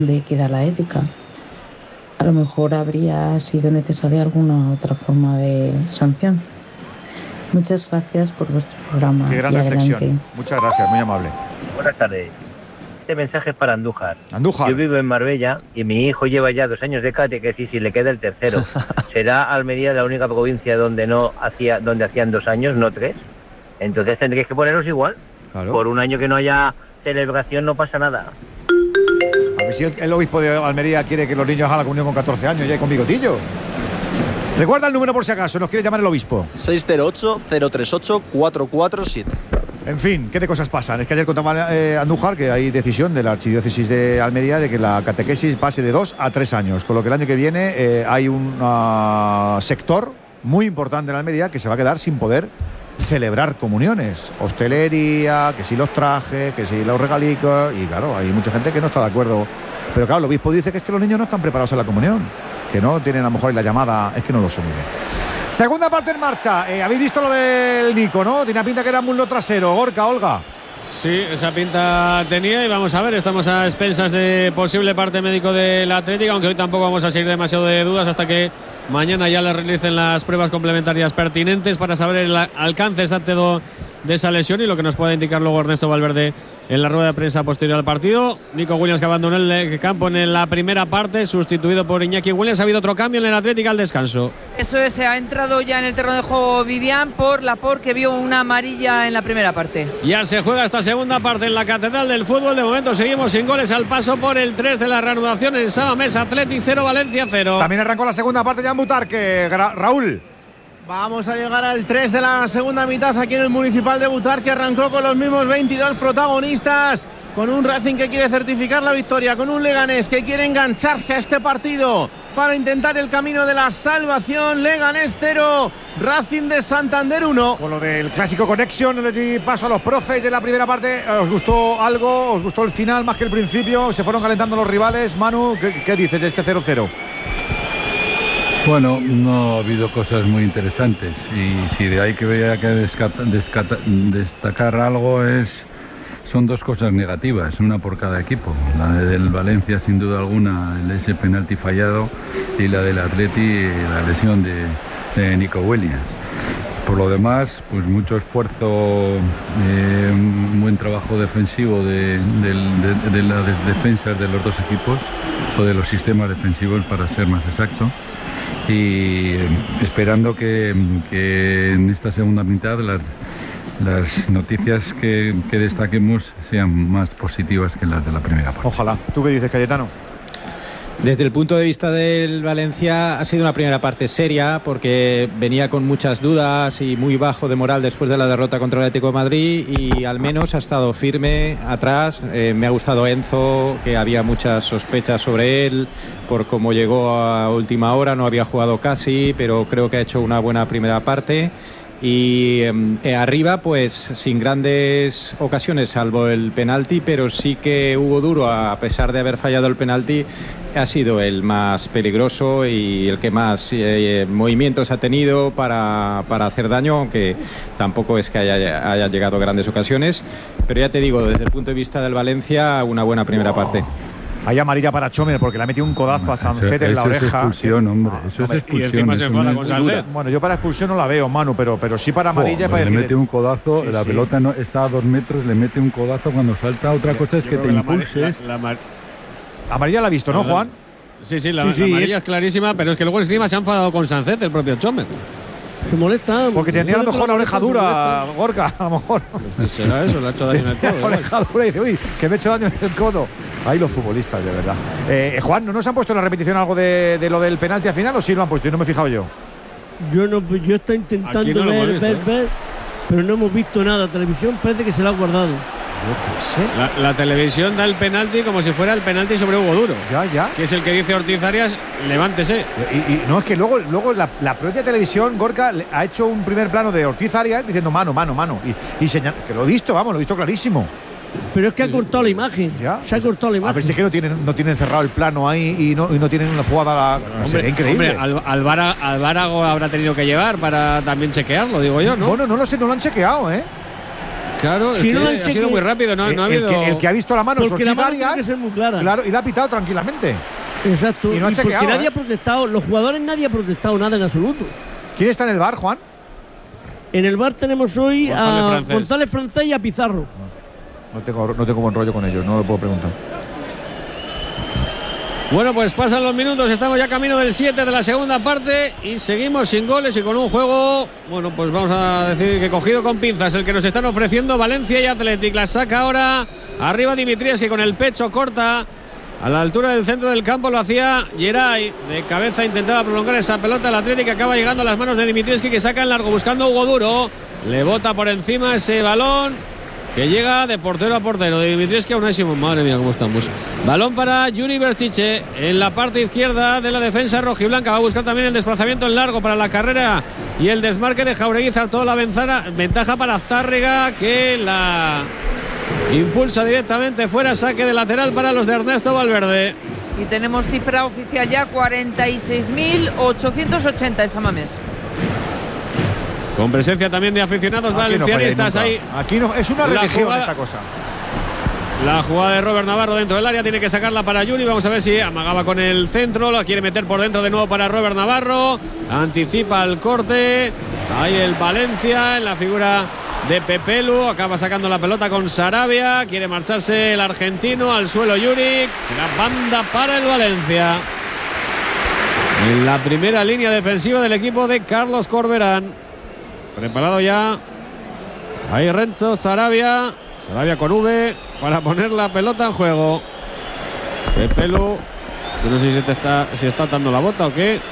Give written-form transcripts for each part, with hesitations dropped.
de que da la ética. A lo mejor habría sido necesaria alguna otra forma de sanción. Muchas gracias por vuestro programa. Qué gran reflexión. Muchas gracias, muy amable. Buenas tardes. Este mensaje es para Andújar. Andújar. Yo vivo en Marbella y mi hijo lleva ya 2 años de catequesis y le queda el tercero. ¿Será Almería la única provincia donde hacían 2 años, no 3? Entonces tendréis que poneros igual. Claro. Por un año que no haya celebración no pasa nada. A ver si el obispo de Almería quiere que los niños hagan la comunión con 14 años ya con bigotillo. Recuerda el número por si acaso, nos quiere llamar el obispo. 608-038-447. En fin, ¿qué de cosas pasan? Es que ayer contaba Andújar que hay decisión de la Archidiócesis de Almería de que la catequesis pase de 2 a 3 años, con lo que el año que viene hay un sector muy importante en Almería que se va a quedar sin poder celebrar comuniones. Hostelería, que si los trajes, que si los regalicos, y claro, hay mucha gente que no está de acuerdo. Pero claro, el obispo dice que es que los niños no están preparados en la comunión, que no tienen a lo mejor la llamada, es que no lo sé muy bien. Segunda parte en marcha. Habéis visto lo del Nico, ¿no? Tenía pinta que era muslo trasero. Gorka, Olga. Sí, esa pinta tenía y vamos a ver, estamos a expensas de posible parte médico del Atlético, aunque hoy tampoco vamos a seguir demasiado de dudas hasta que mañana ya le realicen las pruebas complementarias pertinentes para saber el alcance exacto de esa lesión y lo que nos pueda indicar luego Ernesto Valverde en la rueda de prensa posterior al partido. Nico Williams, que abandonó el campo en la primera parte, sustituido por Iñaki Williams. Ha habido otro cambio en el Atlético al descanso. Eso es, ha entrado ya en el terreno de juego Vivian por Laporte, que vio una amarilla en la primera parte. Ya se juega esta segunda parte en la Catedral del Fútbol. De momento seguimos sin goles al paso por el 3 de la reanudación en Samamés. Athletic 0, Valencia 0. También arrancó la segunda parte ya en Butarque. Raúl. Vamos a llegar al 3 de la segunda mitad aquí en el Municipal de Butarque, que arrancó con los mismos 22 protagonistas, con un Racing que quiere certificar la victoria, con un Leganés que quiere engancharse a este partido para intentar el camino de la salvación. Leganés 0, Racing de Santander 1. Con lo del clásico Connection, le di paso a los profes de la primera parte. ¿Os gustó algo? ¿Os gustó el final más que el principio? ¿Se fueron calentando los rivales? Manu, ¿qué dices de este 0-0? Bueno, no ha habido cosas muy interesantes y si de ahí que veía que destacar algo son 2 cosas negativas, una por cada equipo. La del Valencia, sin duda alguna, ese penalti fallado, y la del Atleti, la lesión de Nico Williams. Por lo demás, pues mucho esfuerzo, un buen trabajo defensivo de las defensas de los 2 equipos, o de los sistemas defensivos para ser más exacto. Y esperando que en esta segunda mitad las noticias que destaquemos sean más positivas que las de la primera parte. Ojalá. ¿Tú qué dices, Cayetano? Desde el punto de vista del Valencia ha sido una primera parte seria porque venía con muchas dudas y muy bajo de moral después de la derrota contra el Atlético de Madrid, y al menos ha estado firme atrás. Me ha gustado Enzo, que había muchas sospechas sobre él por cómo llegó a última hora, no había jugado casi, pero creo que ha hecho una buena primera parte. Y arriba, pues sin grandes ocasiones, salvo el penalti, pero sí que Hugo Duro, a pesar de haber fallado el penalti, ha sido el más peligroso y el que más movimientos ha tenido para hacer daño, aunque tampoco es que haya llegado grandes ocasiones. Pero ya te digo, desde el punto de vista del Valencia, una buena primera parte. Hay amarilla para Chomer porque le ha metido un codazo a Sancet en la oreja. Eso es expulsión, hombre. Eso es expulsión. Y encima se enfada con Sancet. Bueno, yo para expulsión no la veo, Manu, pero sí para amarilla. Para le mete un codazo, la pelota no está a 2 metros, le mete un codazo cuando salta. Otra cosa es que te impulses. Amarilla la ha visto, ¿no, Juan? Sí, la amarilla es clarísima, pero es que luego encima se ha enfadado con Sancet, el propio Chomer. Se molesta. Porque tenía a lo mejor la oreja dura, Gorka, a lo mejor. Pues será eso, le ha hecho daño en el codo. La oreja dura y dice, uy, que me he hecho daño en el codo. Ahí los futbolistas, de verdad. Juan, ¿no nos han puesto en la repetición algo de lo del penalti al final o sí lo han puesto? Yo no me he fijado yo. Yo estoy intentando ver, pero no hemos visto nada. Televisión parece que se la ha guardado. Yo qué sé. La televisión da el penalti como si fuera el penalti sobre Hugo Duro. Ya. Que es el que dice Ortiz Arias, levántese. Y no, es que luego la propia televisión, Gorka, ha hecho un primer plano de Ortiz Arias diciendo mano. Y señal, que lo he visto clarísimo. Pero es que ha cortado la imagen. Se ha cortado la imagen. A ver si es que no tienen cerrado el plano ahí y no tienen una jugada. Sería increíble. Hombre, Alvarago habrá tenido que llevar para también chequearlo, digo yo, ¿no? Bueno, no lo sé, no lo han chequeado, ¿eh? Claro, si es no que dan ha cheque, sido muy rápido, no ha habido... el que ha visto la mano es porque la Ortiz mano tiene que Arias, ser muy clara. claro, y la ha pitado tranquilamente. Exacto, Y no ha porque chequeado, nadie ha protestado, los jugadores nadie ha protestado nada en absoluto. ¿Quién está en el bar, Juan? En el bar tenemos hoy a González Francés y a Pizarro. No tengo buen rollo con ellos, no lo puedo preguntar. Bueno, pues pasan los minutos, estamos ya camino del 7 de la segunda parte y seguimos sin goles y con un juego, bueno, pues vamos a decir que cogido con pinzas, el que nos están ofreciendo Valencia y Athletic. La saca ahora arriba Dimitrievski con el pecho, corta a la altura del centro del campo, lo hacía Geray, de cabeza intentaba prolongar esa pelota, el Athletic acaba llegando a las manos de Dimitrievski, que saca en largo buscando a Hugo Duro, le bota por encima ese balón que llega de portero a portero, de Dimitrievski a Unai Simón. Madre mía, cómo estamos. Balón para Yuri Berchiche en la parte izquierda de la defensa rojiblanca. Va a buscar también el desplazamiento en largo para la carrera y el desmarque de Jaureguizar. Toda la ventaja para Zárrega, que la impulsa directamente fuera. Saque de lateral para los de Ernesto Valverde. Y tenemos cifra oficial ya, 46.880 en San Mamés. Con presencia también de aficionados valencianistas ahí. Aquí no, es una religión esta cosa. La jugada de Robert Navarro dentro del área, tiene que sacarla para Yuri. Vamos a ver si amagaba con el centro, la quiere meter por dentro de nuevo para Robert Navarro. Anticipa el corte. Ahí el Valencia en la figura de Pepelu. Acaba sacando la pelota con Sarabia. Quiere marcharse el argentino al suelo Yuri. Será banda para el Valencia. En la primera línea defensiva del equipo de Carlos Corberán. Preparado ya. Ahí Renzo Sarabia. Sarabia con V para poner la pelota en juego. Pepelu. Yo no sé si está dando la bota o qué.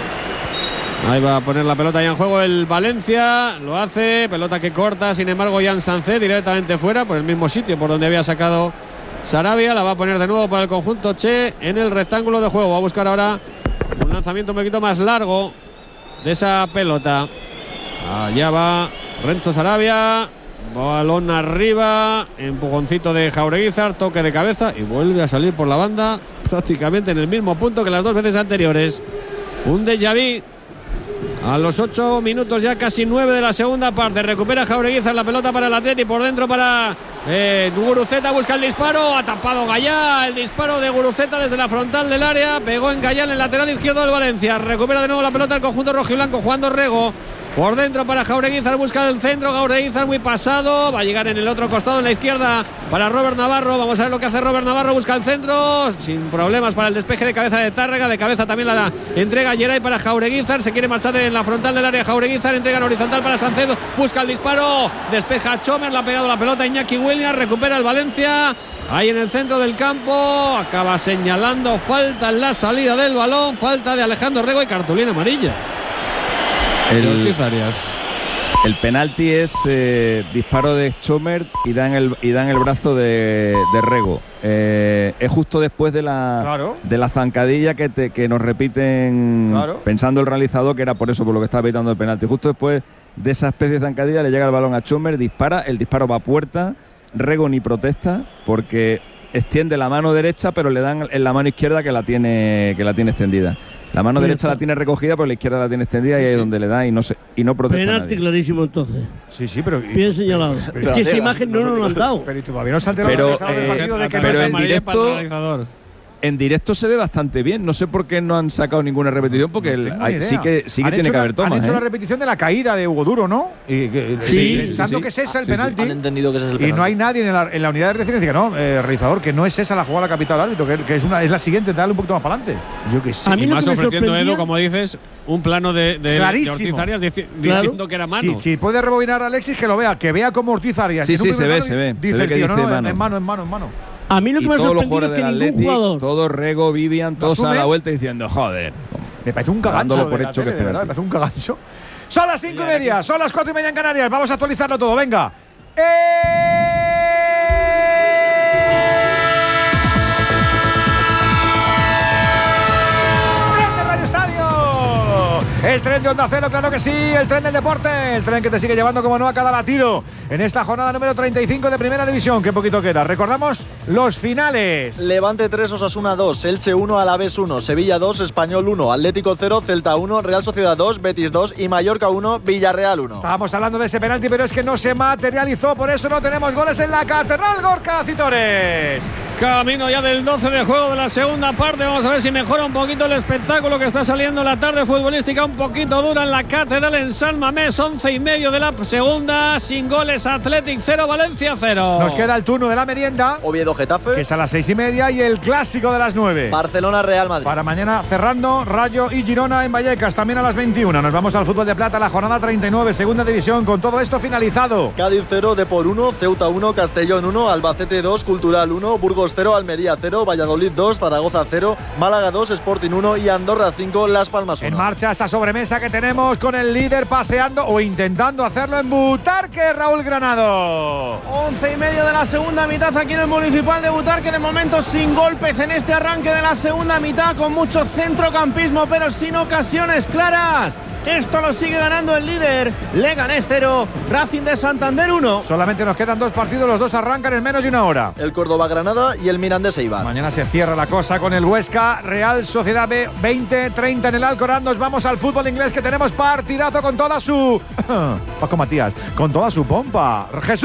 Ahí va a poner la pelota ya en juego el Valencia. Lo hace. Pelota que corta. Sin embargo, Jan Sancet directamente fuera por el mismo sitio por donde había sacado Sarabia. La va a poner de nuevo para el conjunto Che en el rectángulo de juego. Va a buscar ahora un lanzamiento un poquito más largo de esa pelota. Allá va Renzo Sarabia. Balón arriba. Empujoncito de Jaureguizar. Toque de cabeza. Y vuelve a salir por la banda. Prácticamente en el mismo punto que las dos veces anteriores. Un déjà vu. A los 8 minutos, ya casi 9 de la segunda parte. Recupera Jaureguizar la pelota para el Atleti. Por dentro para Guruceta. Busca el disparo. Ha tapado Gallá. El disparo de Guruceta desde la frontal del área. Pegó en Gallá en el lateral izquierdo del Valencia. Recupera de nuevo la pelota el conjunto rojiblanco. Jugando Rego. Por dentro para Jaureguizar, busca el centro. Jaureguizar muy pasado. Va a llegar en el otro costado, en la izquierda, para Robert Navarro. Vamos a ver lo que hace Robert Navarro. Busca el centro. Sin problemas para el despeje de cabeza de Tárrega. De cabeza también la entrega Geray para Jaureguizar. Se quiere marchar en la frontal del área Jaureguizar. Entrega en horizontal para Sancedo. Busca el disparo. Despeja Chomer. Le ha pegado la pelota Iñaki Williams. Recupera el Valencia. Ahí en el centro del campo. Acaba señalando falta en la salida del balón. Falta de Alejandro Rego y cartulina amarilla. El penalti es disparo de Chomer y da en el brazo de Rego. Es justo después de la zancadilla que nos repiten, pensando el realizador que era por eso, por lo que estaba pitando el penalti. Justo después de esa especie de zancadilla le llega el balón a Chomer, dispara, el disparo va a puerta. Rego ni protesta porque extiende la mano derecha, pero le dan en la mano izquierda que la tiene extendida. La mano derecha la tiene recogida, pero la izquierda la tiene extendida y ahí es donde le da y no protesta. Penalti clarísimo entonces. Sí, pero bien señalado. Es que esa imagen no nos lo han dado. Pero todavía no se ha enterado del partido de que pero en directo se ve bastante bien. No sé por qué no han sacado ninguna repetición, porque sí que tiene que haber tomas. Han hecho la repetición de la caída de Hugo Duro, ¿no? Pensando que es esa el penalti. Han entendido que ese es el penalti. Y no hay nadie en la unidad de reacción que diga, no, realizador, que no es esa la jugada que ha pitado el árbitro, que es la siguiente, darle un poquito más para adelante. Yo que sé. Y más ofreciendo, Edu, como dices, un plano de Ortiz Arias diciendo que era mano. Si puede rebobinar a Alexis, que lo vea, que vea como Ortiz Arias. Sí, se ve. Dice el tío, no, es mano. A mí lo que me ha sorprendido es que ningún jugador, todo Rego, Vivian, todos a la vuelta diciendo, joder. Me parece un cagancho de verdad, me parece un cagancho. Son las 5:30, son las 4:30 en Canarias. Vamos a actualizarlo todo, venga. El tren de Onda Cero, claro que sí, el tren del deporte, el tren que te sigue llevando como no a cada latido en esta jornada número 35 de Primera División. Qué poquito queda. Recordamos los finales. Levante 3, Osasuna 2, Elche 1, Alavés 1, Sevilla 2, Español 1, Atlético 0, Celta 1, Real Sociedad 2, Betis 2 y Mallorca 1, Villarreal 1. Estábamos hablando de ese penalti, pero es que no se materializó, por eso no tenemos goles en la Catedral Gorka Citores. Camino ya del 12 de juego de la segunda parte. Vamos a ver si mejora un poquito el espectáculo que está saliendo la tarde futbolística. Un poquito dura en la Catedral en San Mamés. 11:30 de la segunda. Sin goles, Athletic 0, Valencia 0. Nos queda el turno de la merienda. Oviedo Getafe, que es a las 6:30, y el clásico de las 9. Barcelona Real Madrid. Para mañana cerrando Rayo y Girona en Vallecas, también a las 21. Nos vamos al fútbol de plata, la jornada 39, segunda división, con todo esto finalizado. Cádiz 0, Depor 1, Ceuta 1, Castellón 1, Albacete 2, Cultural 1, Burgos 0, Almería 0, Valladolid 2, Zaragoza 0, Málaga 2, Sporting 1 y Andorra 5, Las Palmas 1. En marcha esa sobremesa que tenemos con el líder paseando o intentando hacerlo en Butarque, Raúl Granado. 11:30 de la segunda mitad aquí en el Municipal de Butarque, de momento sin golpes en este arranque de la segunda mitad, con mucho centrocampismo pero sin ocasiones claras. Esto lo sigue ganando el líder, Leganés 0, Racing de Santander 1. Solamente nos quedan 2 partidos, los 2 arrancan en menos de una hora. El Córdoba-Granada y el Mirandés Eibar. Mañana se cierra la cosa con el Huesca, Real Sociedad B, 20:30 en el Alcoraz. Nos vamos al fútbol inglés, que tenemos partidazo con toda su... Paco Matías, con toda su pompa. ¡Jesús!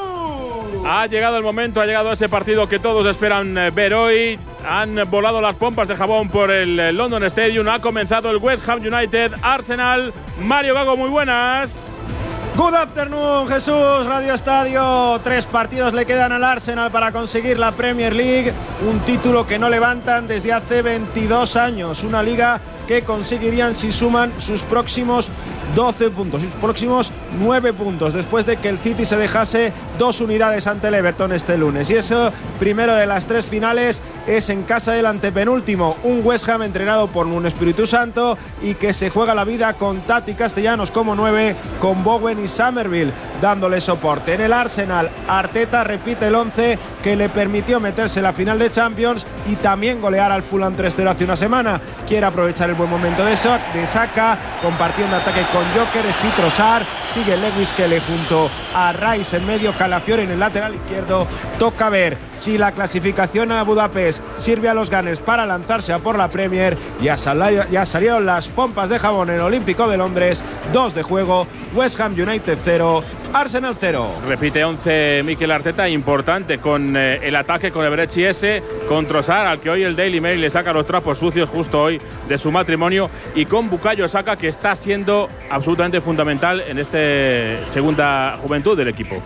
Ha llegado el momento, ha llegado ese partido que todos esperan ver hoy. Han volado las pompas de jabón por el London Stadium. Ha comenzado el West Ham United Arsenal. Mario Gago, muy buenas. Good afternoon, Jesús. Radio Estadio. 3 partidos le quedan al Arsenal para conseguir la Premier League. Un título que no levantan desde hace 22 años. Una liga que conseguirían si suman sus próximos 12 puntos, sus próximos 9 puntos, después de que el City se dejase 2 unidades ante el Everton este lunes. Y eso, primero de las 3 finales, es en casa del antepenúltimo, un West Ham entrenado por un Espíritu Santo y que se juega la vida con Tati Castellanos como 9, con Bowen y Somerville dándole soporte. En el Arsenal, Arteta repite el 11 que le permitió meterse en la final de Champions y también golear al Fulham 3-0 hace una semana. Quiere aprovechar el buen momento de Saka, compartiendo ataque con Gyökeres y Trossard. Sigue Lewis Kelly junto a Rice en medio, Calafiori en el lateral izquierdo. Toca ver si la clasificación a Budapest sirve a los Gunners para lanzarse a por la Premier. Ya salieron las pompas de jabón en el Olímpico de Londres. 2 de juego, West Ham United 0, Arsenal 0. Repite 11 Mikel Arteta, importante con el ataque con Eberechi S, con Trossard, al que hoy el Daily Mail le saca los trapos sucios justo hoy de su matrimonio, y con Bukayo Saka, que está siendo absolutamente fundamental en esta segunda juventud del equipo.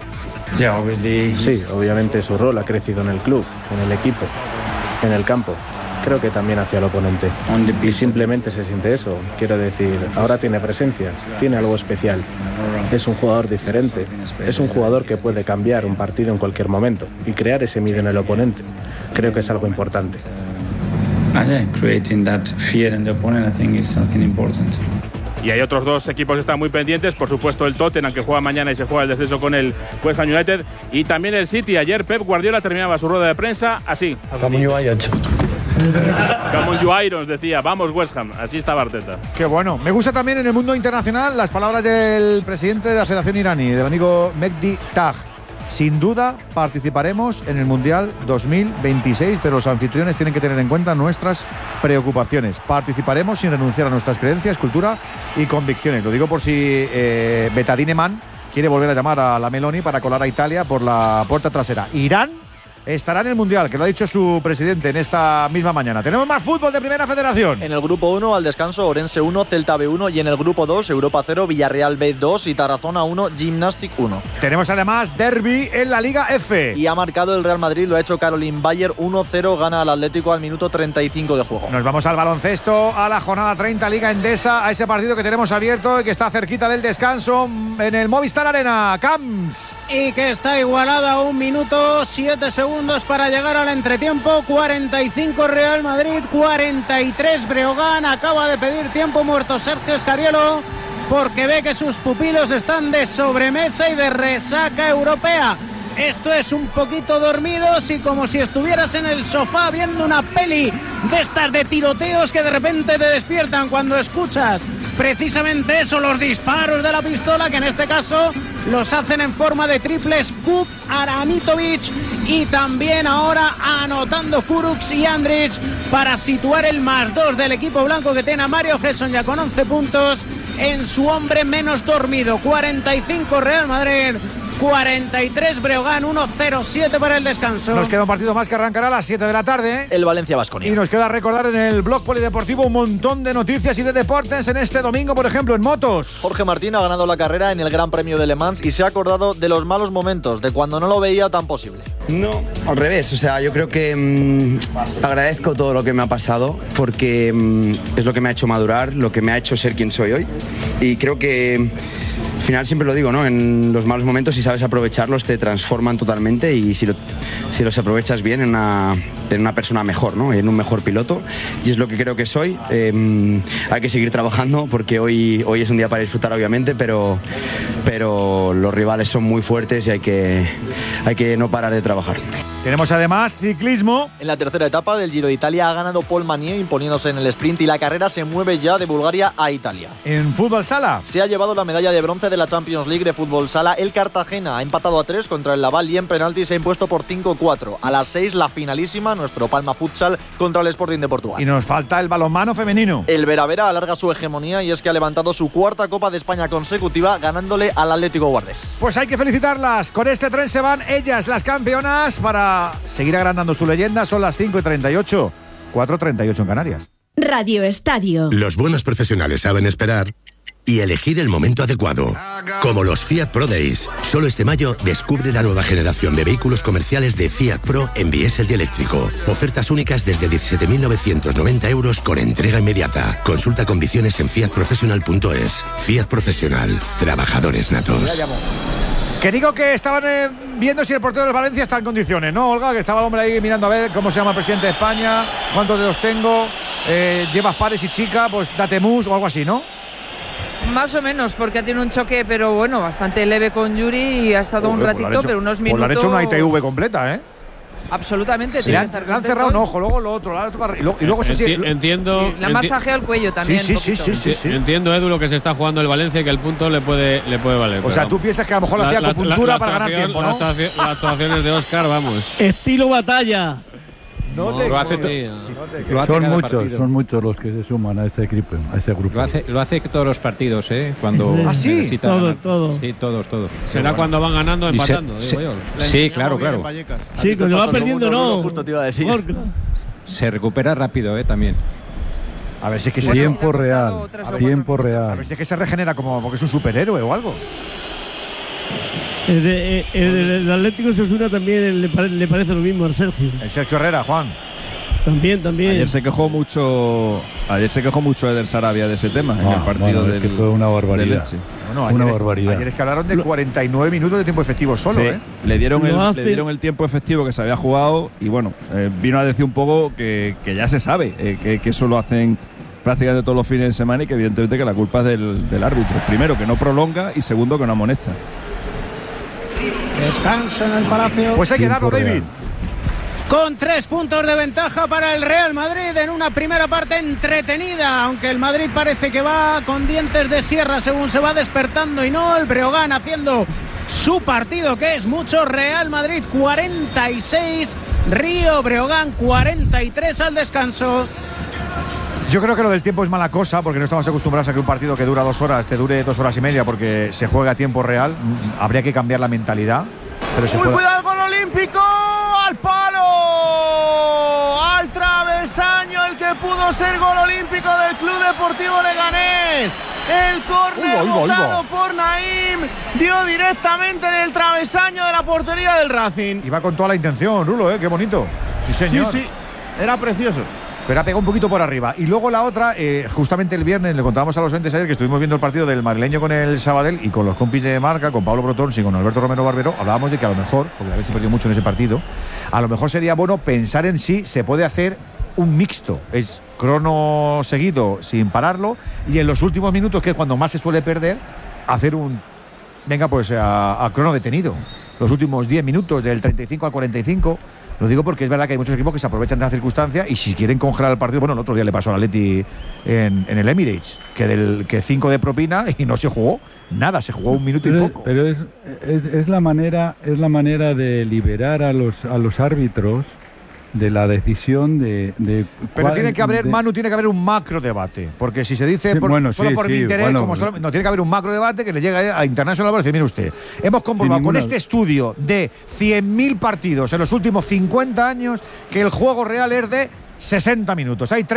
Sí, obviamente su rol ha crecido en el club, en el equipo, en el campo. Creo que también hacia el oponente. Y simplemente se siente eso. Quiero decir, ahora tiene presencia, tiene algo especial. Es un jugador diferente. Es un jugador que puede cambiar un partido en cualquier momento y crear ese miedo en el oponente. Creo que es algo importante. Y hay otros 2 equipos que están muy pendientes, por supuesto el Tottenham, que juega mañana y se juega el descenso con el West Ham United, y también el City. Ayer Pep Guardiola terminaba su rueda de prensa así. Come on you Irons, decía, vamos West Ham, así estaba Arteta. Qué bueno. Me gusta también en el mundo internacional las palabras del presidente de la Federación iraní, del amigo Mehdi Taj. Sin duda participaremos en el Mundial 2026, pero los anfitriones tienen que tener en cuenta nuestras preocupaciones. Participaremos sin renunciar a nuestras creencias, cultura y convicciones. Lo digo por si Betadine Man quiere volver a llamar a la Meloni para colar a Italia por la puerta trasera. Irán estará en el Mundial, que lo ha dicho su presidente en esta misma mañana. Tenemos más fútbol de Primera Federación. En el grupo 1, al descanso, Orense 1, Celta B1, y en el grupo 2, Europa 0, Villarreal B2 y Tarazona 1, Gymnastic 1. Tenemos además derbi en la Liga F. Y ha marcado el Real Madrid, lo ha hecho Caroline Bayer, 1-0, gana al Atlético al minuto 35 de juego. Nos vamos al baloncesto, a la jornada 30, Liga Endesa, a ese partido que tenemos abierto y que está cerquita del descanso en el Movistar Arena. Camps. Y que está igualada a 1 minuto 7 segundos para llegar al entretiempo. 45 Real Madrid, 43 Breogán. Acaba de pedir tiempo muerto Sergio Escariolo porque ve que sus pupilos están de sobremesa y de resaca europea. Esto es un poquito dormidos y como si estuvieras en el sofá viendo una peli de estas de tiroteos que de repente te despiertan cuando escuchas precisamente eso, los disparos de la pistola, que en este caso los hacen en forma de triples Kup, Aramitovic, y también ahora anotando Kurucs y Andrić para situar el +2 del equipo blanco, que tiene a Mario Gesson ya con 11 puntos en su hombre menos dormido. 45 Real Madrid, 43 Breogán, 1-0-7 para el descanso. Nos queda un partido más que arrancará a las 7 de la tarde. El Valencia-Baskonia. Y nos queda recordar en el blog polideportivo un montón de noticias y de deportes en este domingo, por ejemplo, en motos. Jorge Martín ha ganado la carrera en el Gran Premio de Le Mans y se ha acordado de los malos momentos, de cuando no lo veía tan posible. No, al revés. O sea, yo creo que agradezco todo lo que me ha pasado porque es lo que me ha hecho madurar, lo que me ha hecho ser quien soy hoy. Y creo que al final siempre lo digo, ¿no? En los malos momentos, si sabes aprovecharlos, te transforman totalmente y si los aprovechas bien en una persona mejor, ¿no? En un mejor piloto. Y es lo que creo que soy. Hay que seguir trabajando porque hoy es un día para disfrutar, obviamente, pero los rivales son muy fuertes y hay que no parar de trabajar. Tenemos además ciclismo. En la tercera etapa del Giro de Italia ha ganado Paul Magnier imponiéndose en el sprint y la carrera se mueve ya de Bulgaria a Italia. En fútbol sala se ha llevado la medalla de bronce de la Champions League de fútbol sala. El Cartagena ha empatado a 3 contra el Laval y en penalti se ha impuesto por 5-4. A las 6 la finalísima, nuestro Palma Futsal contra el Sporting de Portugal. Y nos falta el balonmano femenino. El Veravera alarga su hegemonía y es que ha levantado su cuarta Copa de España consecutiva ganándole al Atlético Guardés. Pues hay que felicitarlas. Con este tren se van ellas, las campeonas, para seguir agrandando su leyenda. Son las 5:38, 4:38 en Canarias. Radio Estadio. Los buenos profesionales saben esperar y elegir el momento adecuado. Como los Fiat Pro Days. Solo este mayo descubre la nueva generación de vehículos comerciales de Fiat Pro en diésel y eléctrico. Ofertas únicas desde 17.990 euros con entrega inmediata. Consulta condiciones en fiatprofessional.es. Fiat Profesional. Trabajadores natos. Que digo que estaban viendo si el portero del Valencia está en condiciones, ¿no, Olga? Que estaba el hombre ahí mirando a ver cómo se llama el presidente de España, cuántos dedos tengo, llevas pares y chica, pues date mus o algo así, ¿no? Más o menos, porque ha tenido un choque, pero bueno, bastante leve con Yuri y ha estado un ratito, pero unos minutos. Pues le han hecho una ITV completa, ¿eh? Absolutamente. Le han cerrado un ojo, luego lo otro, y luego eso sí. Entiendo. Le han masajeado el cuello también. Sí. Entiendo, Edu, lo que se está jugando el Valencia y que el punto le puede valer. O sea, tú piensas que a lo mejor hacía acupuntura para ganar tiempo, ¿no? Las actuaciones de Óscar, vamos. Estilo batalla. Son muchos los que se suman a ese grupo. Lo hace todos los partidos, ¿eh? Cuando sí, todo. Sí, todos. Será cuando van ganando, empatando, digo yo. Sí, claro. Sí, cuando va perdiendo no. Justo te iba a decir. Se recupera rápido, también. A ver si es que tiempo real. A ver si es que se regenera como porque es un superhéroe o algo. El Atlético Osasuna también le parece lo mismo a Sergio. El Sergio Herrera, Juan. También. Ayer se quejó mucho Eder Sarabia de ese tema en el partido del. Que fue una barbaridad. Una barbaridad. Ayer es que hablaron de 49 minutos de tiempo efectivo solo, sí. Le dieron el tiempo efectivo que se había jugado y bueno, vino a decir un poco que ya se sabe que eso lo hacen prácticamente todos los fines de semana y que evidentemente que la culpa es del árbitro. Primero, que no prolonga y segundo, que no amonesta. Descanso en el Palacio. Pues hay que darlo, David. Con 3 puntos de ventaja para el Real Madrid en una primera parte entretenida, aunque el Madrid parece que va con dientes de sierra según se va despertando y no, el Breogán haciendo su partido, que es mucho. Real Madrid 46, Río Breogán 43 al descanso. Yo creo que lo del tiempo es mala cosa porque no estamos acostumbrados a que un partido que dura 2 horas te dure 2 horas y media porque se juega a tiempo real. Habría que cambiar la mentalidad. Pero cuidado con Olímpico, al palo, al travesaño, el que pudo ser gol olímpico del Club Deportivo Leganés. El córner botado por Naim dio directamente en el travesaño de la portería del Racing. Y va con toda la intención, Rulo, qué bonito. Sí, señor. Sí, era precioso. Pero ha pegado un poquito por arriba. Y luego la otra, justamente el viernes, le contábamos a los oyentes ayer que estuvimos viendo el partido del madrileño con el Sabadell y con los compis de marca, con Pablo Brotón y con Alberto Romero Barbero, hablábamos de que a lo mejor, porque a veces se perdió mucho en ese partido, a lo mejor sería bueno pensar en si se puede hacer un mixto. Es crono seguido sin pararlo y en los últimos minutos, que es cuando más se suele perder, hacer un... Venga, pues a crono detenido. los últimos 10 minutos, del 35 al 45. Lo digo porque es verdad que hay muchos equipos que se aprovechan de la circunstancia y si quieren congelar el partido, bueno, el otro día le pasó al Atleti en el Emirates, que 5 de propina y no se jugó nada, se jugó un minuto y poco. Pero es la manera de liberar a los árbitros de la decisión de pero tiene que haber, Manu, tiene que haber un macro debate, porque si se dice sí, por mi interés, bueno, no, tiene que haber un macro debate que le llegue a International y decir, mire usted, hemos comprobado con este estudio de 100.000 partidos en los últimos 50 años que el juego real es de 60 minutos. Hay